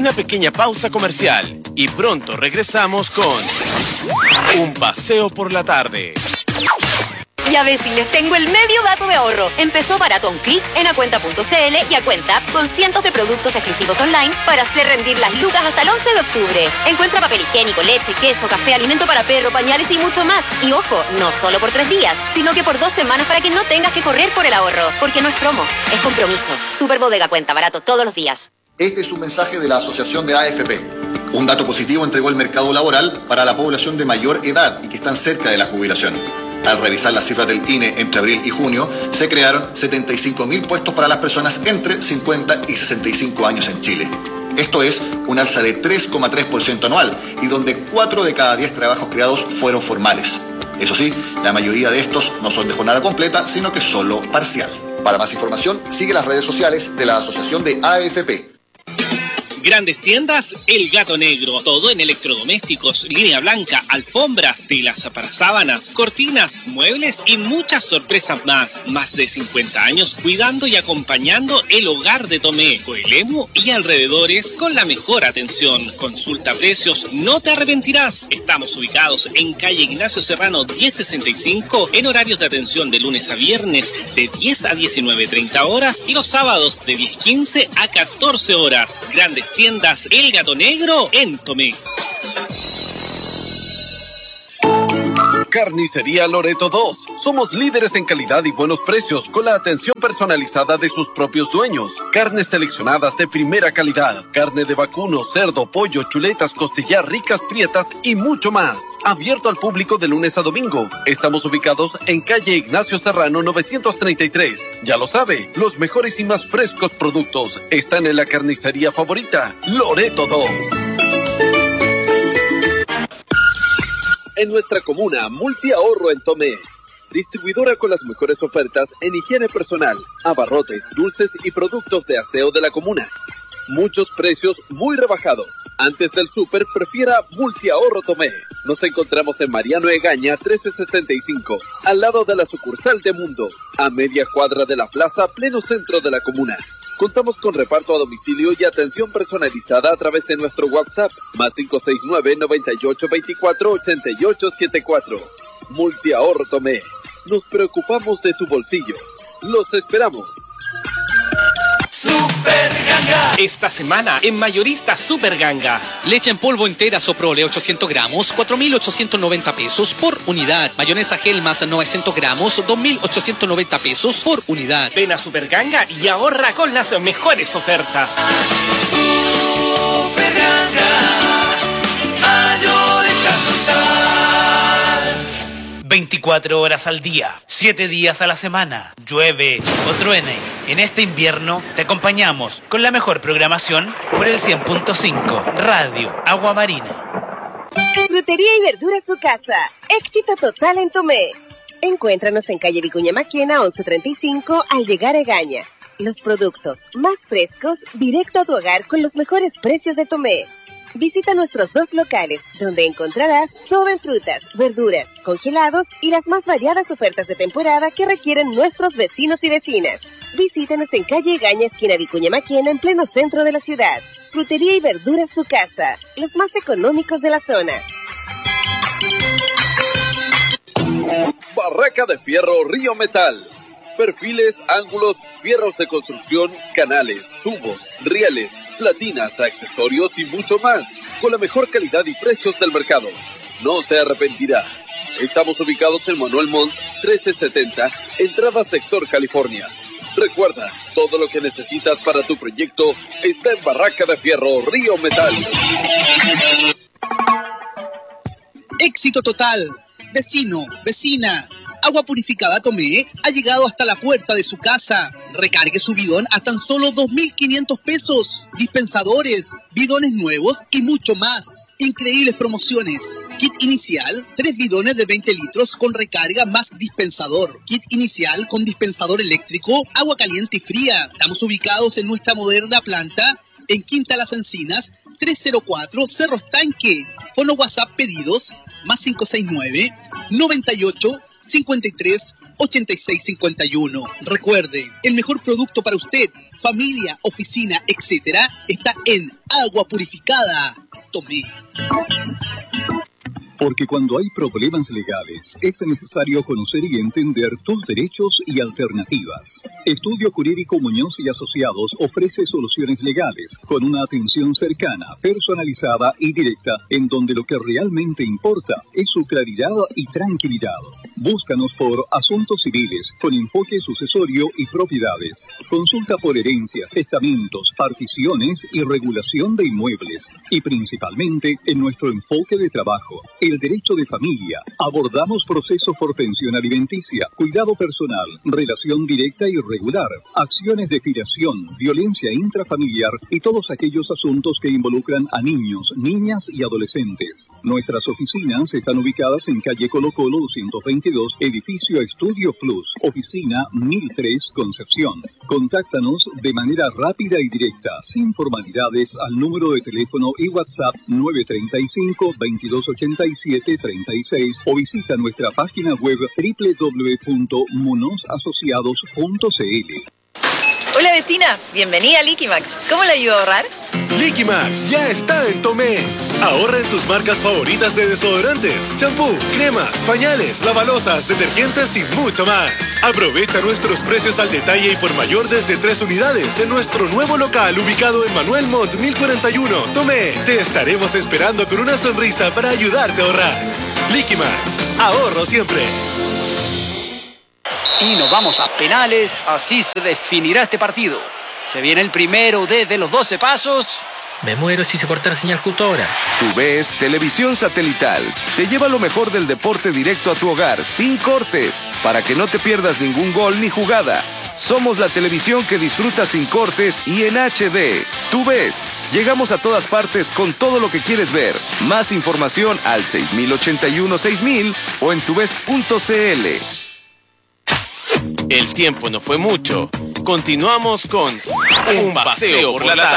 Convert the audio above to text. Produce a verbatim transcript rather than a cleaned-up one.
una pequeña pausa comercial y pronto regresamos con un paseo por la tarde. Ya ves, si les tengo el medio dato de ahorro. Empezó barato a un clic en acuenta punto c l y Acuenta con cientos de productos exclusivos online para hacer rendir las lucas hasta el once de octubre. Encuentra papel higiénico, leche, queso, café, alimento para perro, pañales y mucho más. Y ojo, no solo por tres días, sino que por dos semanas para que no tengas que correr por el ahorro. Porque no es promo, es compromiso. Super Bodega Cuenta, barato todos los días. Este es un mensaje de la Asociación de A F P. Un dato positivo entregó el mercado laboral para la población de mayor edad y que están cerca de la jubilación. Al revisar las cifras del I N E entre abril y junio, se crearon setenta y cinco mil puestos para las personas entre cincuenta y sesenta y cinco años en Chile. Esto es un alza de tres coma tres por ciento anual y donde cuatro de cada diez trabajos creados fueron formales. Eso sí, la mayoría de estos no son de jornada completa, sino que solo parcial. Para más información, sigue las redes sociales de la Asociación de A F P. Grandes tiendas, El Gato Negro. Todo en electrodomésticos, línea blanca, alfombras, telas para sábanas, cortinas, muebles y muchas sorpresas más. Más de cincuenta años cuidando y acompañando el hogar de Tomé, Coelemu y alrededores con la mejor atención. Consulta precios, no te arrepentirás. Estamos ubicados en calle Ignacio Serrano diez sesenta y cinco en horarios de atención de lunes a viernes de diez a diecinueve treinta horas y los sábados de diez quince a catorce horas. Grandes tiendas El Gato Negro en Tomé. Carnicería Loreto dos. Somos líderes en calidad y buenos precios con la atención personalizada de sus propios dueños. Carnes seleccionadas de primera calidad. Carne de vacuno, cerdo, pollo, chuletas, costillar, ricas, prietas y mucho más. Abierto al público de lunes a domingo. Estamos ubicados en calle Ignacio Serrano novecientos treinta y tres. Ya lo sabe, los mejores y más frescos productos están en la carnicería favorita, Loreto dos. En nuestra comuna, Multiahorro en Tomé. Distribuidora con las mejores ofertas en higiene personal, abarrotes, dulces y productos de aseo de la comuna. Muchos precios muy rebajados. Antes del súper, prefiera Multiahorro Tomé. Nos encontramos en Mariano Egaña trece sesenta y cinco, al lado de la sucursal de Mundo, a media cuadra de la plaza, pleno centro de la comuna. Contamos con reparto a domicilio y atención personalizada a través de nuestro WhatsApp, más cinco seis nueve, noventa y ocho, veinticuatro, ochenta y ocho setenta y cuatro. Multiahorro Tomé. Nos preocupamos de tu bolsillo. Los esperamos. Super Ganga. Esta semana en Mayorista Super Ganga. Leche en polvo entera Soprole ochocientos gramos, cuatro mil ochocientos noventa pesos por unidad. Mayonesa Gelmas novecientos gramos, dos mil ochocientos noventa pesos por unidad. Ven a Super Ganga y ahorra con las mejores ofertas. Super Ganga, Mayorista total. veinticuatro horas al día, siete días a la semana, llueve o truene. En este invierno te acompañamos con la mejor programación por el cien punto cinco, Radio Agua Marina. Frutería y verduras tu casa. Éxito total en Tomé. Encuéntranos en calle Vicuña Maquena once treinta y cinco al llegar a Egaña. Los productos más frescos directo a tu hogar con los mejores precios de Tomé. Visita nuestros dos locales, donde encontrarás todo en frutas, verduras, congelados y las más variadas ofertas de temporada que requieren nuestros vecinos y vecinas. Visítanos en calle Egaña, esquina Vicuña Maquena, en pleno centro de la ciudad. Frutería y verduras tu casa, los más económicos de la zona. Barraca de Fierro Río Metal. Perfiles, ángulos, fierros de construcción, canales, tubos, rieles, platinas, accesorios y mucho más, con la mejor calidad y precios del mercado. No se arrepentirá. Estamos ubicados en Manuel Montt trece setenta, entrada sector California. Recuerda, todo lo que necesitas para tu proyecto está en Barraca de Fierro Río Metal. Éxito total. Vecino, vecina. Agua Purificada Tomé ha llegado hasta la puerta de su casa. Recargue su bidón a tan solo dos mil quinientos pesos. Dispensadores, bidones nuevos y mucho más. Increíbles promociones. Kit inicial, tres bidones de veinte litros con recarga más dispensador. Kit inicial con dispensador eléctrico, agua caliente y fría. Estamos ubicados en nuestra moderna planta en Quinta Las Encinas, trescientos cuatro Cerro Estanque. Fono WhatsApp pedidos, más cinco seis nueve, noventa y ocho, cincuenta y tres, ochenta y seis cincuenta y uno. Recuerde, el mejor producto para usted, familia, oficina, etcétera, está en Agua Purificada Tomé. Porque cuando hay problemas legales, es necesario conocer y entender tus derechos y alternativas. Estudio Jurídico Muñoz y Asociados ofrece soluciones legales con una atención cercana, personalizada y directa, en donde lo que realmente importa es su claridad y tranquilidad. Búscanos por asuntos civiles con enfoque sucesorio y propiedades. Consulta por herencias, testamentos, particiones y regulación de inmuebles. Y principalmente en nuestro enfoque de trabajo, el derecho de familia. Abordamos procesos por pensión alimenticia, cuidado personal, relación directa y regular, acciones de filiación, violencia intrafamiliar y todos aquellos asuntos que involucran a niños, niñas y adolescentes. Nuestras oficinas están ubicadas en calle Colo Colo doscientos veintidós, edificio Estudio Plus, oficina mil tres, Concepción. Contáctanos de manera rápida y directa, sin formalidades, al número de teléfono y WhatsApp nueve tres cinco, veintidós ochenta y siete, treinta y seis o visita nuestra página web doble u doble u doble u punto munoz asociados punto c l. Hola vecina, bienvenida a Liquimax. ¿Cómo le ayudo a ahorrar? Liquimax ya está en Tomé. Ahorra en tus marcas favoritas de desodorantes, champú, cremas, pañales, lavalosas, detergentes y mucho más. Aprovecha nuestros precios al detalle y por mayor desde tres unidades en nuestro nuevo local ubicado en Manuel Montt mil cuarenta y uno. Tomé, te estaremos esperando con una sonrisa para ayudarte a ahorrar. Liquimax, ahorro siempre. Y nos vamos a penales, así se definirá este partido. Se viene el primero desde los doce pasos. Me muero si se corta la señal justo ahora. TUVES Televisión Satelital te lleva lo mejor del deporte directo a tu hogar, sin cortes, para que no te pierdas ningún gol ni jugada. Somos la televisión que disfrutas sin cortes y en H D. TUVES, llegamos a todas partes con todo lo que quieres ver. Más información al seis mil ochenta y uno seis mil o en tuves punto c l. El tiempo no fue mucho. Continuamos con Un Paseo por la Tarde.